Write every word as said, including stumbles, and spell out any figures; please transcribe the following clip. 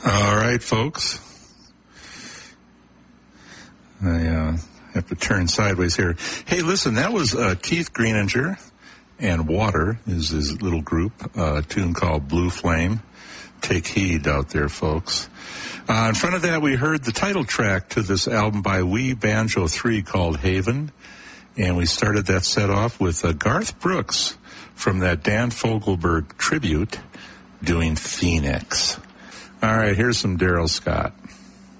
All right, folks. I uh, have to turn sideways here. Hey, listen, that was uh, Keith Greenanger and Water is his little group, uh, a tune called Blue Flame. Take heed out there, folks. Uh, in front of that, we heard the title track to this album by Wee Banjo three called Haven. And we started that set off with uh, Garth Brooks from that Dan Fogelberg tribute doing Phoenix. All right, here's some Daryl Scott.